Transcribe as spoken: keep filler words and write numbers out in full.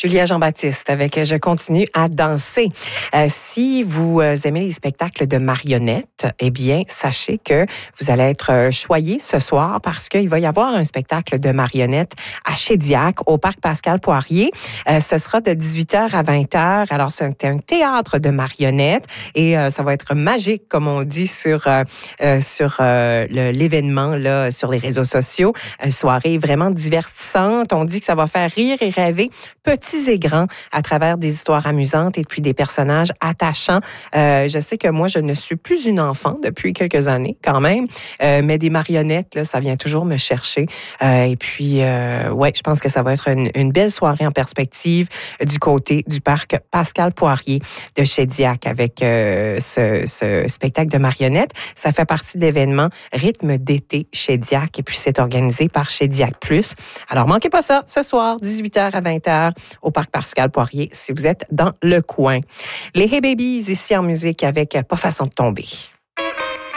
Julia Jean-Baptiste avec Je continue à danser. Euh, si vous aimez les spectacles de marionnettes, eh bien, sachez que vous allez être choyés ce soir parce qu'il va y avoir un spectacle de marionnettes à Chédiac, au Parc Pascal-Poirier. Euh, ce sera de dix-huit heures à vingt heures. Alors, c'est un théâtre de marionnettes et euh, ça va être magique, comme on dit sur, euh, euh, sur euh, le, l'événement là, sur les réseaux sociaux. Une soirée vraiment divertissante. On dit que ça va faire rire et rêver petits et grands à travers des histoires amusantes et puis des personnages attachants. Euh, je sais que moi, je ne suis plus une enfant depuis quelques années quand même, euh, mais des marionnettes, là, ça vient toujours me chercher. Euh, et puis, euh, ouais, je pense que ça va être une, une belle soirée en perspective du côté du parc Pascal-Poirier de Chédiac avec euh, ce, ce spectacle de marionnettes. Ça fait partie de l'événement Rythme d'été Chédiac et puis c'est organisé par Chédiac Plus. Alors, manquez pas ça ce soir, dix-huit heures à vingt heures au parc Pascal-Poirier si vous êtes dans le coin. Les Hey Babies ici en musique avec Pas façon de tomber.